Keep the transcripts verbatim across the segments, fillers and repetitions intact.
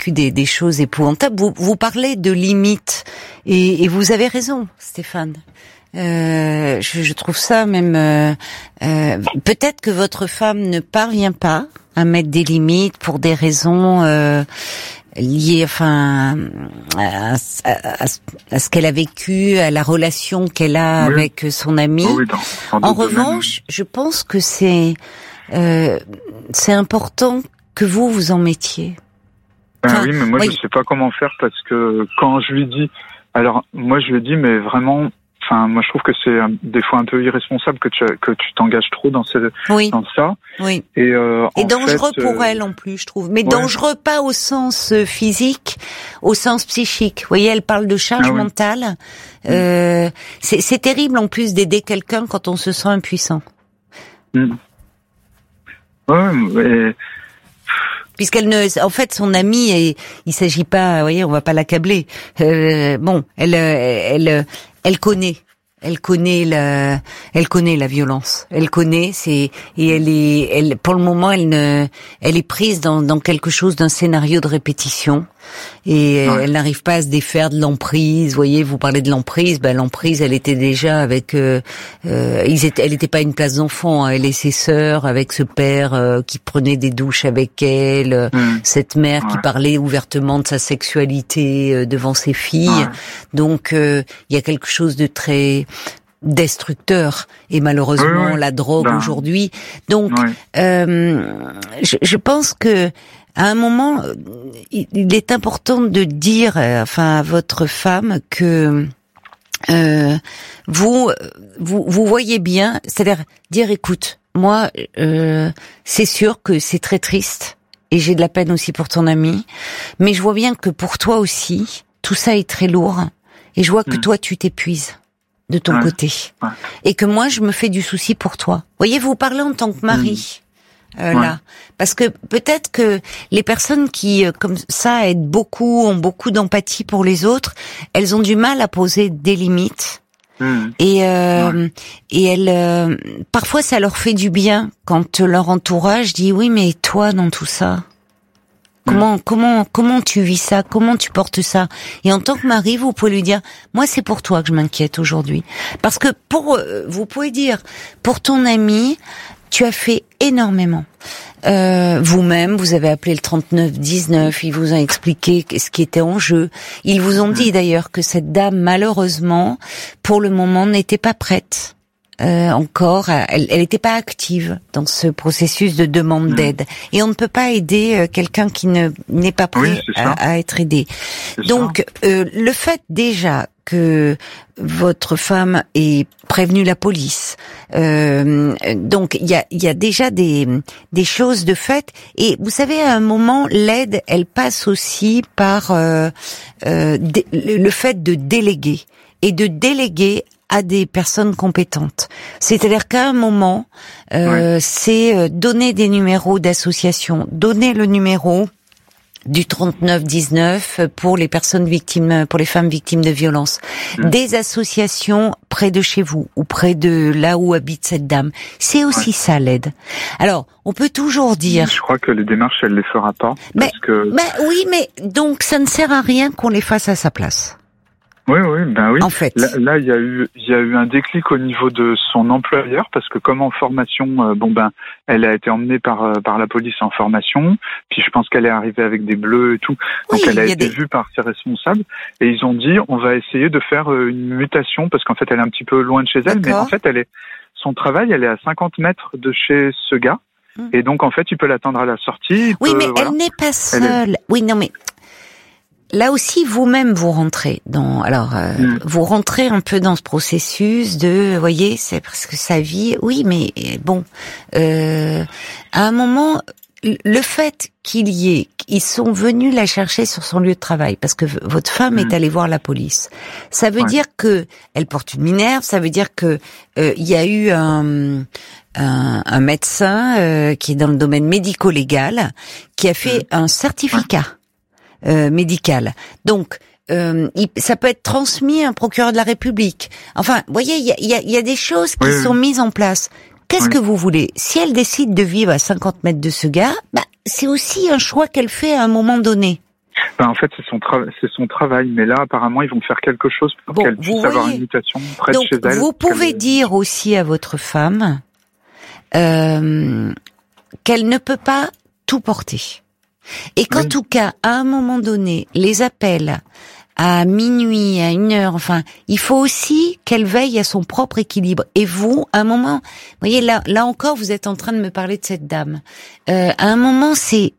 vécu des, des choses épouvantables. Vous, vous parlez de limites et, et vous avez raison, Stéphane. Euh, je, je trouve ça même euh, euh, peut-être que votre femme ne parvient pas à mettre des limites pour des raisons euh, liées, enfin, à, à, à, à ce qu'elle a vécu, à la relation qu'elle a oui. avec son ami. Oui, dans, dans en revanche, je pense que c'est euh, c'est important que vous vous en mettiez. Ben enfin, oui, mais moi oui. je sais pas comment faire parce que quand je lui dis, alors moi je lui dis, mais vraiment. Enfin, moi, je trouve que c'est des fois un peu irresponsable que tu que tu t'engages trop dans ce oui. dans ça. Oui. Et, euh, et en dangereux fait, pour euh... elle en plus, je trouve. Mais ouais. dangereux pas au sens physique, au sens psychique. Vous voyez, elle parle de charge ah, oui. mentale. Euh, mmh. c'est, c'est terrible en plus d'aider quelqu'un quand on se sent impuissant. Mmh. Ouais, mais... Puisqu'elle ne, en fait, son amie, et il s'agit pas, vous voyez, on va pas l'accabler. Euh, bon, elle, elle, elle connaît, elle connaît la, elle connaît la violence. Elle connaît, c'est et elle est, elle, pour le moment, elle ne, elle est prise dans, dans quelque chose d'un scénario de répétition. Et ouais. elle n'arrive pas à se défaire de l'emprise. Vous voyez, vous parlez de l'emprise. Ben l'emprise, elle était déjà avec. Euh, euh, ils étaient, elle n'était pas une place d'enfant. Hein, elle et ses sœurs, avec ce père euh, qui prenait des douches avec elle, mmh. cette mère ouais. qui parlait ouvertement de sa sexualité euh, devant ses filles. Ouais. Donc, euh, il y a quelque chose de très destructeur et malheureusement oui, oui. la drogue ben. aujourd'hui. Donc, oui. euh, je, je pense que à un moment, il est important de dire, enfin, à votre femme que euh, vous, vous, vous voyez bien, c'est-à-dire dire, écoute, moi, euh, c'est sûr que c'est très triste et j'ai de la peine aussi pour ton ami, mais je vois bien que pour toi aussi, tout ça est très lourd et je vois que mmh. toi, tu t'épuises de ton ouais. côté ouais. et que moi, je me fais du souci pour toi. Voyez, vous parlez en tant que mari. Mmh. Euh, ouais. là, parce que peut-être que les personnes qui, euh, comme ça, aident beaucoup, ont beaucoup d'empathie pour les autres, elles ont du mal à poser des limites. Mmh. Et euh, ouais. et elles, euh, parfois, ça leur fait du bien quand leur entourage dit oui, mais toi dans tout ça, comment mmh. comment comment tu vis ça, comment tu portes ça. Et en tant que mari, vous pouvez lui dire, moi, c'est pour toi que je m'inquiète aujourd'hui, parce que pour, euh, vous pouvez dire, pour ton ami. Tu as fait énormément. Euh, vous-même, vous avez appelé le trente-neuf dix-neuf, ils vous ont expliqué ce qui était en jeu. Ils vous ont dit d'ailleurs que cette dame, malheureusement, pour le moment, n'était pas prête. Euh, encore, elle n'était pas active dans ce processus de demande mmh. d'aide. Et on ne peut pas aider euh, quelqu'un qui ne n'est pas prêt oui, à, à être aidé. C'est Donc, euh, le fait déjà que votre femme ait prévenu la police, euh, donc il y a, y a déjà des, des choses de fait. Et vous savez, à un moment, l'aide, elle passe aussi par euh, euh, dé, le fait de déléguer et de déléguer à des personnes compétentes. C'est-à-dire qu'à un moment, euh, ouais. c'est donner des numéros d'associations, donner le numéro du trente-neuf dix-neuf pour les personnes victimes, pour les femmes victimes de violences, mmh. des associations près de chez vous ou près de là où habite cette dame. C'est aussi ouais. ça l'aide. Alors, on peut toujours dire. Je crois que les démarches, elle les fera pas. Mais, parce que... mais oui, mais donc ça ne sert à rien qu'on les fasse à sa place. Oui, oui, ben oui. En fait. Là, là, il y a eu, il y a eu un déclic au niveau de son employeur parce que comme en formation, euh, bon ben, elle a été emmenée par euh, par la police en formation. Puis je pense qu'elle est arrivée avec des bleus et tout. Donc oui, elle a été des... vue par ses responsables et ils ont dit on va essayer de faire euh, une mutation parce qu'en fait elle est un petit peu loin de chez elle, D'accord. mais en fait elle est, son travail, elle est à cinquante mètres de chez ce gars. Hum. Et donc en fait, il peut l'attendre à la sortie. Oui, peut, mais voilà. elle n'est pas seule. Est... Oui, non, mais. Là aussi, vous-même, vous rentrez dans, alors, euh, mmh. vous rentrez un peu dans ce processus de, vous voyez, c'est parce que sa vie, oui, mais bon, euh, à un moment, le fait qu'il y ait, ils sont venus la chercher sur son lieu de travail, parce que votre femme mmh. est allée voir la police. Ça veut ouais. dire que elle porte une minerve, ça veut dire que euh, il y a eu un un, un médecin euh, qui est dans le domaine médico-légal qui a fait mmh. un certificat. Ouais. Euh, médical. Donc, euh, il, ça peut être transmis à un procureur de la République. Enfin, vous voyez, il y a, y, a, y a des choses qui oui, sont oui. mises en place. Qu'est-ce oui. que vous voulez ? Si elle décide de vivre à cinquante mètres de ce gars, bah, c'est aussi un choix qu'elle fait à un moment donné. Ben, en fait, c'est son, tra- c'est son travail, mais là, apparemment, ils vont faire quelque chose pour bon, qu'elle puisse avoir une mutation près Donc, de chez elle. Vous pouvez qu'elle... dire aussi à votre femme euh, qu'elle ne peut pas tout porter. Et qu'en oui. tout cas, à un moment donné, les appels à minuit, à une heure, enfin, il faut aussi qu'elle veille à son propre équilibre. Et vous, à un moment, vous voyez, là, là encore, vous êtes en train de me parler de cette dame. Euh, à un moment, c'est,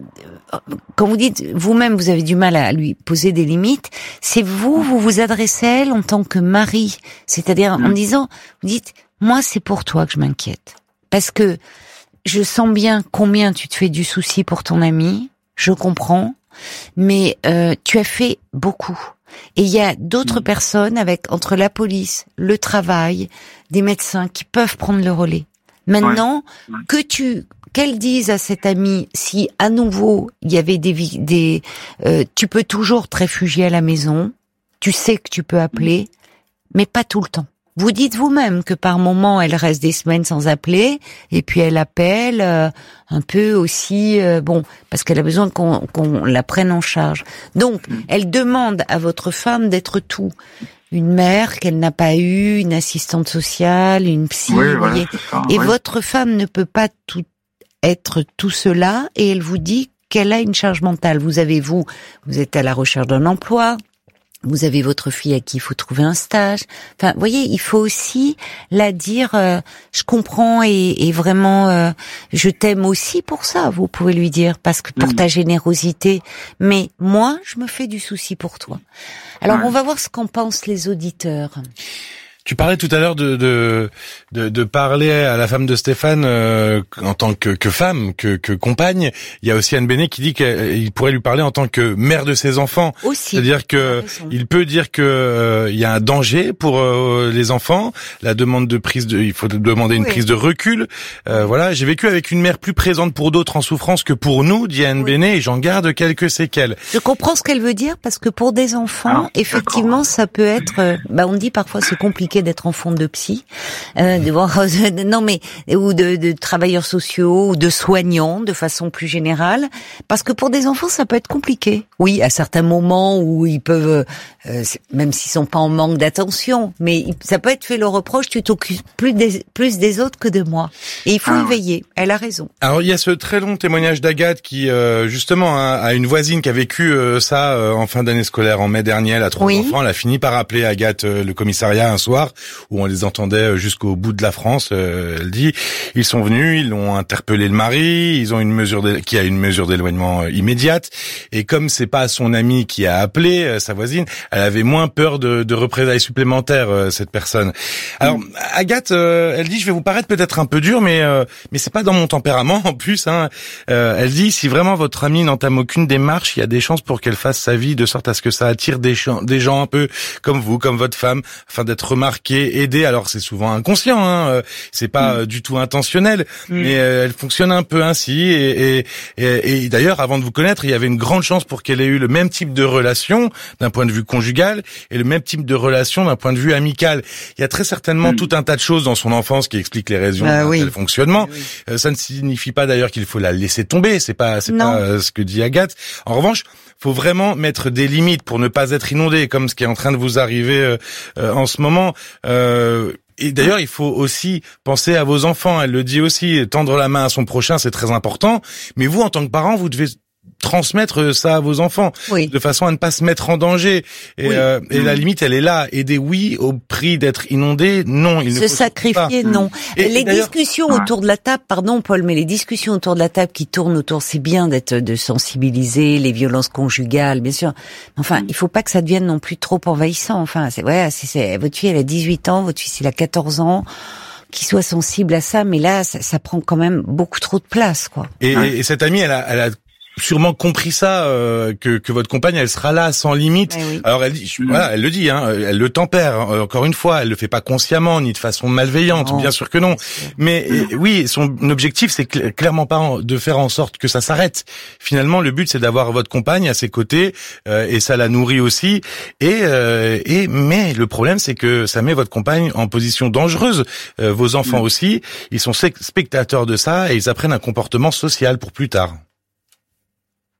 quand vous dites, vous-même, vous avez du mal à lui poser des limites, c'est vous, vous vous adressez à elle en tant que mari. C'est-à-dire, en disant, vous dites, moi, c'est pour toi que je m'inquiète. Parce que je sens bien combien tu te fais du souci pour ton ami, je comprends. Mais euh, tu as fait beaucoup. Et il y a d'autres mmh. personnes avec entre la police, le travail, des médecins qui peuvent prendre le relais. Maintenant, ouais. Ouais. que tu qu'elle dise à cette amie si à nouveau il y avait des des euh, tu peux toujours te réfugier à la maison, tu sais que tu peux appeler, mmh. mais pas tout le temps. Vous dites vous-même que par moment elle reste des semaines sans appeler et puis elle appelle euh, un peu aussi euh, bon parce qu'elle a besoin qu'on qu'on la prenne en charge. Donc mmh. elle demande à votre femme d'être tout, une mère qu'elle n'a pas eue, une assistante sociale, une psy, oui, vous voilà, voyez. Ça, et oui. votre femme ne peut pas tout être tout cela et elle vous dit qu'elle a une charge mentale. Vous avez vous, vous êtes à la recherche d'un emploi. Vous avez votre fille à qui il faut trouver un stage. Enfin, vous voyez, il faut aussi la dire, euh, je comprends et, et vraiment, euh, je t'aime aussi pour ça, vous pouvez lui dire, parce que pour mmh. ta générosité. Mais moi, je me fais du souci pour toi. Alors, ouais. on va voir ce qu'en pensent les auditeurs. Tu parlais tout à l'heure de de de, de parler à la femme de Stéphane euh, en tant que, que femme, que, que compagne. Il y a aussi Anne Benet qui dit qu'il pourrait lui parler en tant que mère de ses enfants. Aussi. C'est-à-dire que il peut dire que euh, il y a un danger pour euh, les enfants. La demande de prise de, il faut demander une oui. prise de recul. Euh, voilà, j'ai vécu avec une mère plus présente pour d'autres en souffrance que pour nous, dit Anne oui. Benet, et j'en garde quelques séquelles. Je comprends ce qu'elle veut dire parce que pour des enfants, ah, effectivement, d'accord. ça peut être. Euh, bah, on dit parfois c'est compliqué d'être enfant de psy, euh, de voir, non mais ou de, de travailleurs sociaux ou de soignants de façon plus générale, parce que pour des enfants ça peut être compliqué. Oui, à certains moments où ils peuvent, euh, même s'ils sont pas en manque d'attention, mais ça peut être fait le reproche, tu t'occupes plus des plus des autres que de moi. Et il faut ah, y veiller. Elle a raison. Alors il y a ce très long témoignage d'Agathe qui euh, justement a, a une voisine qui a vécu euh, ça euh, en fin d'année scolaire en mai dernier. Elle a trois oui. enfants. Elle a fini par appeler Agathe euh, le commissariat un soir où on les entendait jusqu'au bout de la France. Euh, elle dit, ils sont venus, ils ont interpellé le mari, ils ont une mesure de, qui a une mesure d'éloignement euh, immédiate. Et comme c'est pas son amie qui a appelé, euh, sa voisine, elle avait moins peur de, de représailles supplémentaires, euh, cette personne. Alors, mmh. Agathe, euh, elle dit, je vais vous paraître peut-être un peu dur, mais euh, mais c'est pas dans mon tempérament en plus. Hein. Euh, elle dit, si vraiment votre amie n'entame aucune démarche, il y a des chances pour qu'elle fasse sa vie de sorte à ce que ça attire des, ch- des gens un peu comme vous, comme votre femme, afin d'être remarqué, aidé. Alors c'est souvent inconscient, hein, c'est pas mmh. du tout intentionnel, mmh. mais euh, elle fonctionne un peu ainsi. Et, et, et, et d'ailleurs, avant de vous connaître, il y avait une grande chance pour qu'elle ait eu le même type de relation d'un point de vue conjugal et le même type de relation d'un point de vue amical. Il y a très certainement mmh. tout un tas de choses dans son enfance qui expliquent les raisons ah, d'un oui. tel fonctionnement. Oui. Euh, ça ne signifie pas d'ailleurs qu'il faut la laisser tomber. C'est pas, c'est non. pas euh, ce que dit Agathe. En revanche, faut vraiment mettre des limites pour ne pas être inondé, comme ce qui est en train de vous arriver euh, euh, en ce moment. Euh, Et d'ailleurs, il faut aussi penser à vos enfants. Elle le dit aussi, tendre la main à son prochain, c'est très important. Mais vous, en tant que parent, vous devez transmettre ça à vos enfants, oui. de façon à ne pas se mettre en danger. Et, oui. euh, et mmh. la limite, elle est là. Aider, oui, au prix d'être inondé, non. Il se ne faut sacrifier, pas. non. Et, les et discussions ah. autour de la table, pardon Paul, mais les discussions autour de la table qui tournent autour, c'est bien d'être de sensibiliser les violences conjugales, bien sûr. Enfin, mmh. il faut pas que ça devienne non plus trop envahissant. Enfin, c'est ouais, c'est, c'est votre fille, elle a dix-huit ans, votre fils, il a quatorze ans. Qui soit sensible à ça, mais là, ça, ça prend quand même beaucoup trop de place, quoi. Et, ouais. et cette amie, elle a, elle a sûrement compris ça, euh, que, que votre compagne, elle sera là sans limite. Oui. Alors elle dit, je, mmh. voilà, elle le dit, hein, elle le tempère. Hein, encore une fois, elle le fait pas consciemment ni de façon malveillante, non, bien sûr que non. Mais mmh. et, oui, son objectif, c'est cl- clairement pas de faire en sorte que ça s'arrête. Finalement, le but, c'est d'avoir votre compagne à ses côtés, euh, et ça la nourrit aussi. Et, euh, et mais le problème, c'est que ça met votre compagne en position dangereuse. Euh, vos enfants mmh. aussi, ils sont spectateurs de ça et ils apprennent un comportement social pour plus tard.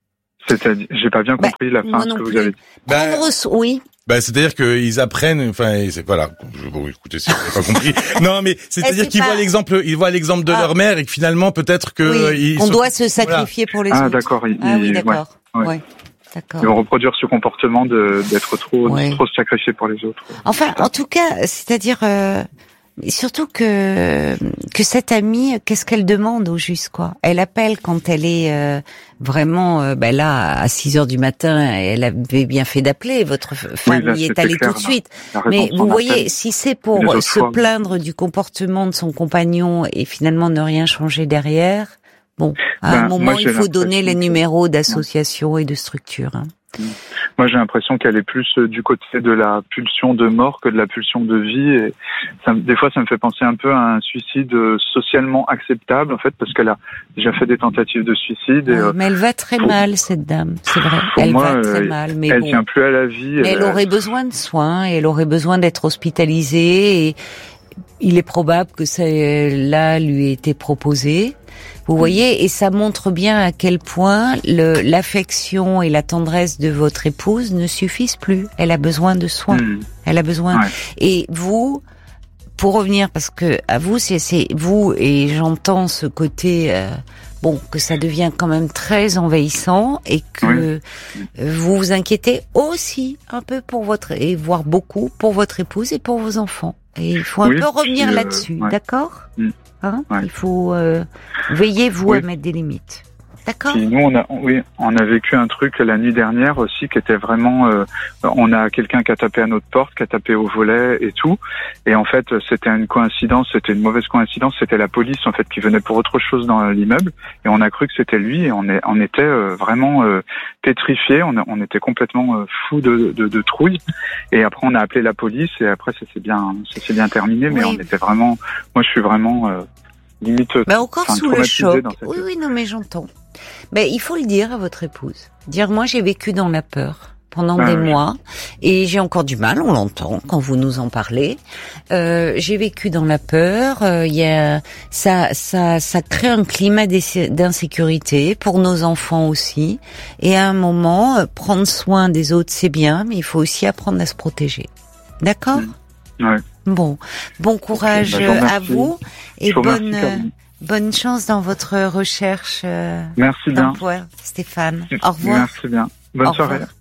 C'est-à-dire, j'ai pas bien compris bah, la fin de ce que plus. Vous avez dit. Bah, oui. Bah, c'est-à-dire qu'ils apprennent, enfin, c'est, voilà. Bon, écoutez, si vous n'avez pas compris. Non, mais c'est-à-dire qu'ils pas... voient l'exemple, ils voient l'exemple de ah. leur mère et que finalement, peut-être que oui. ils on sont... doit se sacrifier voilà. pour les ah, autres. Ah, d'accord. Il, ah oui, d'accord. Ouais. ouais. D'accord. Ils vont reproduire ce comportement de d'être trop, ouais. trop sacrifié pour les autres. Enfin, en tout cas, c'est-à-dire. Euh... Surtout que que cette amie, qu'est-ce qu'elle demande au juste, quoi? Elle appelle quand elle est euh, vraiment, euh, ben là, à six heures du matin, elle avait bien fait d'appeler. Votre femme oui, y est allée tout de suite. Mais vous voyez, appelle. Si c'est pour se fois, plaindre mais... du comportement de son compagnon et finalement ne rien changer derrière, bon, à ben, un moment, moi, il faut donner les numéros d'associations et de structures. Hein. Moi, j'ai l'impression qu'elle est plus du côté de la pulsion de mort que de la pulsion de vie. Et ça, des fois, ça me fait penser un peu à un suicide socialement acceptable, en fait, parce qu'elle a déjà fait des tentatives de suicide. Et, oui, mais elle va très pour... mal, cette dame. C'est vrai. Elle moi, va très euh, mal. Mais elle bon. tient plus à la vie. Mais elle, elle aurait besoin de soins. Et elle aurait besoin d'être hospitalisée. Et il est probable que ça, là, lui ait été proposé. Vous voyez, et ça montre bien à quel point le, l'affection et la tendresse de votre épouse ne suffisent plus. Elle a besoin de soins. Mmh. Elle a besoin. Ouais. Et vous, pour revenir, parce que à vous, c'est, c'est vous, et j'entends ce côté, euh, bon, que ça devient quand même très envahissant et que oui. vous vous inquiétez aussi un peu pour votre, et voire beaucoup pour votre épouse et pour vos enfants. Et il faut un oui, peu revenir euh, là-dessus, ouais. d'accord mmh. Hein ouais. Il faut euh, veiller vous oui. à mettre des limites. D'accord. Puis nous on a oui on a vécu un truc la nuit dernière aussi qui était vraiment euh, on a quelqu'un qui a tapé à notre porte, qui a tapé au volet et tout, et en fait c'était une coïncidence, c'était une mauvaise coïncidence, c'était la police en fait qui venait pour autre chose dans l'immeuble et on a cru que c'était lui et on est on était euh, vraiment euh, pétrifiés, on a, on était complètement euh, fous de, de de trouille et après on a appelé la police et après ça s'est bien ça s'est bien terminé mais oui. on était vraiment moi je suis vraiment euh, limite mais encore sous le choc. Oui oui non mais j'entends. Mais il faut le dire à votre épouse. Dire moi j'ai vécu dans la peur pendant ah, des oui. mois et j'ai encore du mal, on l'entend quand vous nous en parlez. Euh, j'ai vécu dans la peur, il euh, y a ça ça ça crée un climat d'insécurité pour nos enfants aussi et à un moment euh, prendre soin des autres c'est bien mais il faut aussi apprendre à se protéger. D'accord ? Mmh. Ouais. Bon, bon courage okay, bah, à vous et bonne bonne chance dans votre recherche euh, Merci d'emploi, bien. Stéphane. Au revoir. Merci bien. Bonne Au soirée. revoir.